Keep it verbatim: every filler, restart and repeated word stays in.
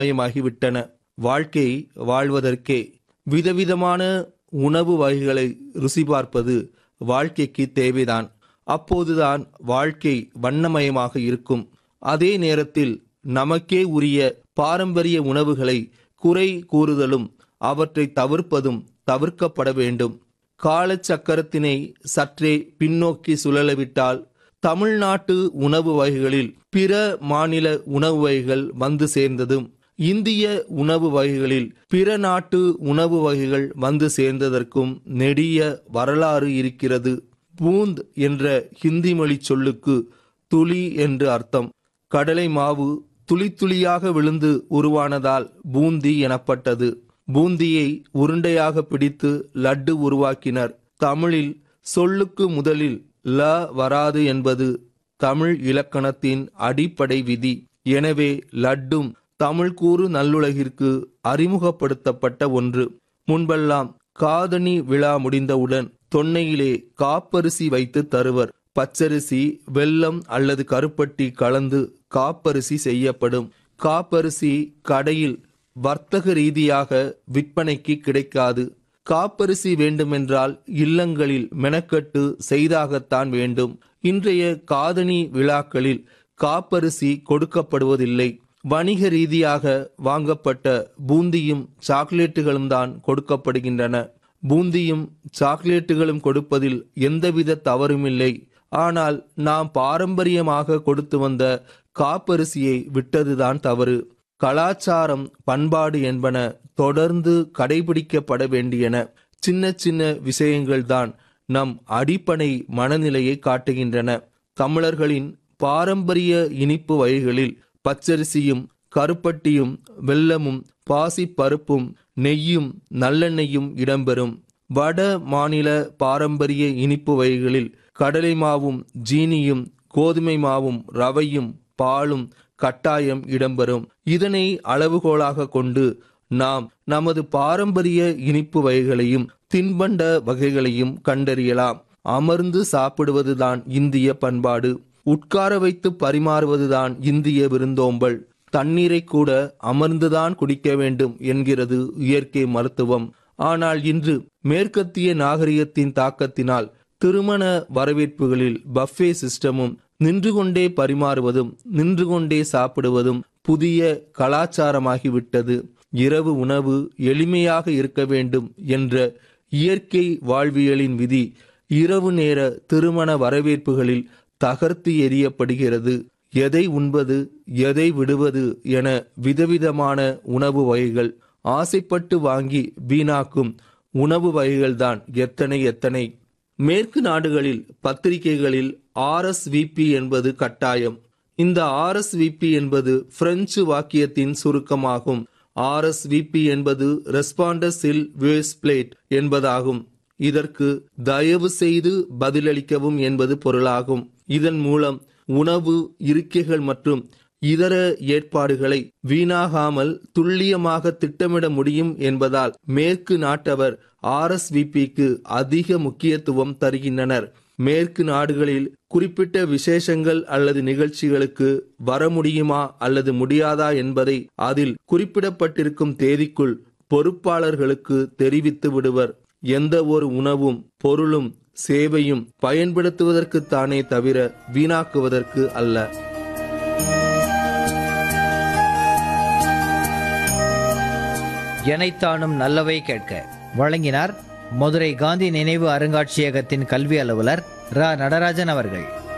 மயமாகிவிட்டன. வாழ்க்கை வாழ்வதற்கே. விதவிதமான உணவு வகைகளை ருசி பார்ப்பது வாழ்க்கைக்கு தேவைதான். அப்போதுதான் வாழ்க்கை வண்ணமயமாக இருக்கும். அதே நேரத்தில் நமக்கே உரிய பாரம்பரிய உணவுகளை குறை கூறுதலும் அவற்றை தவிர்ப்பதும் தவிர்க்கப்பட வேண்டும். காலச்சக்கரத்தினை சற்றே பின்னோக்கி சுழலவிட்டால் தமிழ்நாட்டு உணவு வகைகளில் பிற மாநில உணவு வகைகள் வந்து சேர்ந்ததும், இந்திய உணவு வகைகளில் பிற நாட்டு உணவு வகைகள் வந்து சேர்ந்ததற்கும் நெடிய வரலாறு இருக்கிறது. பூந்த் என்ற ஹிந்தி மொழி சொல்லுக்கு துளி என்று அர்த்தம். கடலை மாவு துளி துளியாக விழுந்து உருவானதால் பூந்தி எனப்பட்டது. பூந்தியை உருண்டையாக பிடித்து லட்டு உருவாக்கினர். தமிழில் சொல்லுக்கு முதலில் ல வராது என்பது தமிழ் இலக்கணத்தின் அடிப்படை விதி. எனவே லட்டும் தமிழ் கூறு நல்லுலகிற்கு அறிமுகப்படுத்தப்பட்ட ஒன்று. முன்பெல்லாம் காதணி விழா முடிந்தவுடன் தொன்னையிலே காப்பரிசி வைத்து தருவர். பச்சரிசி, வெல்லம் அல்லது கருப்பட்டி கலந்து காப்பரிசி செய்யப்படும். காப்பரிசி கடையில் வர்த்தக ரீதியாக விற்பனைக்கு கிடைக்காது. காப்பரிசி வேண்டுமென்றால் இல்லங்களில் மெனக்கட்டு செய்தாகத்தான் வேண்டும். இன்றைய காதணி விழாக்களில் காப்பரிசி கொடுக்கப்படுவதில்லை. வணிக ரீதியாக வாங்கப்பட்ட பூந்தியும் சாக்லேட்டுகளும் தான் கொடுக்கப்படுகின்றன. பூந்தியும் சாக்லேட்டுகளும் கொடுப்பதில் எந்தவித தவறுமில்லை. ஆனால் நாம் பாரம்பரியமாக கொடுத்து வந்த காப்பரிசியை விட்டதுதான் தவறு. கலாச்சாரம், பண்பாடு என்பன தொடர்ந்து கடைபிடிக்கப்பட வேண்டியன. சின்ன சின்ன விஷயங்கள்தான் நம் அடிப்படை மனநிலையை காட்டுகின்றன. தமிழர்களின் பாரம்பரிய இனிப்பு வகைகளில் பச்சரிசியும் கருப்பட்டியும் வெல்லமும் பாசி பருப்பும் நெய்யும் நல்லெண்ணெயும் இடம்பெறும். வட மாநில பாரம்பரிய இனிப்பு வகைகளில் கடலை மாவும் ஜீனியும் கோதுமை மாவும் ரவையும் பாலும் கட்டாயம் இடம்பெறும். இதனை அளவுகோலாக கொண்டு நாம் நமது பாரம்பரிய இனிப்பு வகைகளையும் தின்பண்ட வகைகளையும் கண்டறியலாம். அமர்ந்து சாப்பிடுவதுதான் இந்திய பண்பாடு. உட்கார வைத்து பரிமாறுவதுதான் இந்திய விருந்தோம்பல். தண்ணீரை கூட அமர்ந்துதான் குடிக்க வேண்டும் என்கிறது இயற்கை மருத்துவம். ஆனால் இன்று மேற்கத்திய நாகரிகத்தின் தாக்கத்தினால் திருமண வரவேற்புகளில் பஃபே சிஸ்டமும், நின்று கொண்டே பரிமாறுவதும் நின்று கொண்டே சாப்பிடுவதும் புதிய கலாச்சாரமாகிவிட்டது. இரவு உணவு எளிமையாக இருக்க வேண்டும் என்ற இயற்கை வாழ்வியலின் விதி இரவு நேர திருமண வரவேற்புகளில் தகர்த்து எறியப்படுகிறது. எதை உண்பது, எதை விடுவது என விதவிதமான உணவு வகைகள், ஆசைப்பட்டு வாங்கி வீணாக்கும் உணவு வகைகள்தான் எத்தனை எத்தனை. மேற்கு நாடுகளில் பத்திரிகைகளில் ஆர் எஸ் வி பி என்பது கட்டாயம். இந்த ஆர் எஸ் வி பி என்பது பிரெஞ்சு வாக்கியத்தின் சுருக்கமாகும். ஆர் எஸ் வி பி என்பது ரெஸ்பாண்டஸ் இல் வேஸ் பிளேட் என்பதாகும். இதற்கு தயவு செய்து பதிலளிக்கவும் என்பது பொருளாகும். இதன் மூலம் உணவு இருக்கைகள் மற்றும் இதர ஏற்பாடுகளை வீணாகாமல் துல்லியமாக திட்டமிட முடியும் என்பதால் மேற்கு நாட்டவர் ஆர் எஸ் வி பிக்கு அதிக முக்கியத்துவம் தருகின்றனர். மேற்கு நாடுகளில் குறிப்பிட்ட விசேஷங்கள் அல்லது நிகழ்ச்சிகளுக்கு வர முடியுமா அல்லது முடியாதா என்பதை அதில் குறிப்பிடப்பட்டிருக்கும் தேதிக்குள் பொறுப்பாளர்களுக்கு தெரிவித்து விடுவர். எந்த ஒரு உணவும் பொருளும் சேவையும் பயன்படுத்துவதற்குத்தானே தவிர வீணாக்குவதற்கு அல்ல. எனைத்தானும் நல்லவை கேட்க வழங்கினார் மதுரை காந்தி நினைவு அருங்காட்சியகத்தின் கல்வி அலுவலர் ரா நடராஜன் அவர்கள்.